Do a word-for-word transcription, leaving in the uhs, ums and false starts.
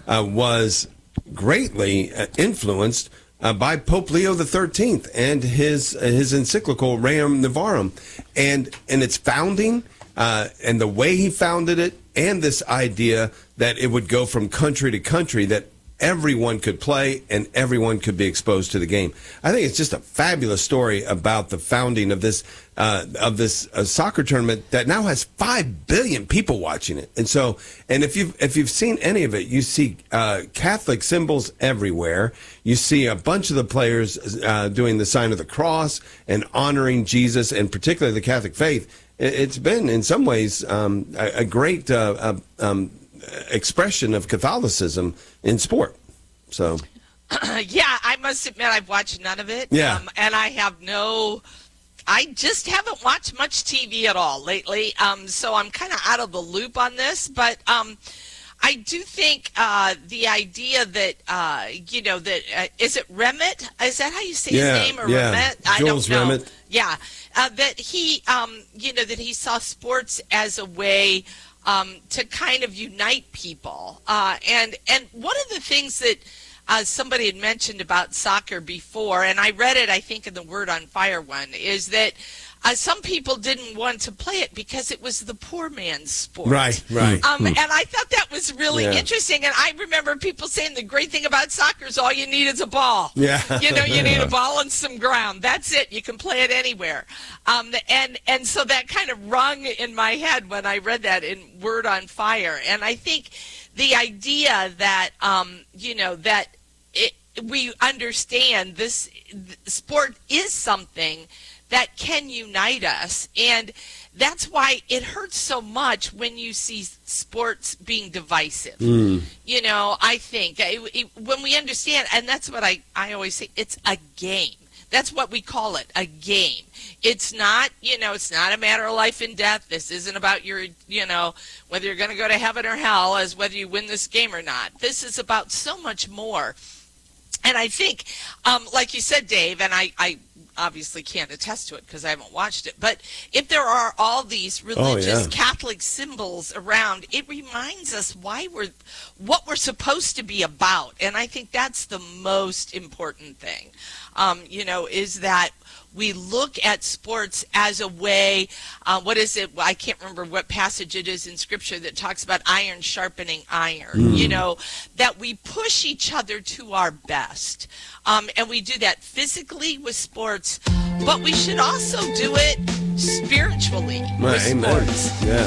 uh, was greatly uh, influenced uh, by Pope Leo the thirteenth and his uh, his encyclical Rerum Novarum, and and its founding uh, and the way he founded it, and this idea that it would go from country to country, that everyone could play and everyone could be exposed to the game. I think it's just a fabulous story about the founding of this uh, of this uh, soccer tournament that now has five billion people watching it. And so, and if you've if you've seen any of it, you see uh, Catholic symbols everywhere. You see a bunch of the players uh, doing the sign of the cross and honoring Jesus, and particularly the Catholic faith. It's been in some ways um, a, a great uh, uh, um, expression of Catholicism in sport. So, yeah, I must admit I've watched none of it. Yeah, um, and I have no. I just haven't watched much T V at all lately. Um, so I'm kind of out of the loop on this, but um, I do think uh, the idea that uh, you know that uh, is it Remmett? Is that how you say yeah, his name? Or yeah. Remmett? I Jules don't know. Remmett. Yeah, uh, that he, um, you know, that he saw sports as a way um, to kind of unite people. Uh, and and one of the things that uh, somebody had mentioned about soccer before, and I read it, I think, in the Word on Fire one, is that uh, some people didn't want to play it because it was the poor man's sport. Right, right. Um, and I thought that was really Yeah. interesting. And I remember people saying the great thing about soccer is all you need is a ball. Yeah. You know, you need a ball and some ground. That's it. You can play it anywhere. Um, and, and so that kind of rung in my head when I read that in Word on Fire. And I think the idea that, um, you know, that it, we understand this sport is something that can unite us, and that's why it hurts so much when you see sports being divisive. Mm. You know, I think it, it, when we understand, and that's what I, I always say, it's a game. That's what we call it, a game. It's not, you know, it's not a matter of life and death. This isn't about your, you know, whether you're going to go to heaven or hell as whether you win this game or not. This is about so much more. And I think, um, like you said, Dave, and I, I obviously can't attest to it because I haven't watched it, but if there are all these religious oh, yeah. Catholic symbols around, it reminds us why we're, what we're supposed to be about. And I think that's the most important thing, um, you know, is that we look at sports as a way, uh, what is it? I can't remember what passage it is in Scripture that talks about iron sharpening iron, mm. you know, that we push each other to our best. Um, and we do that physically with sports, but we should also do it spiritually right, with amen. sports. Yeah.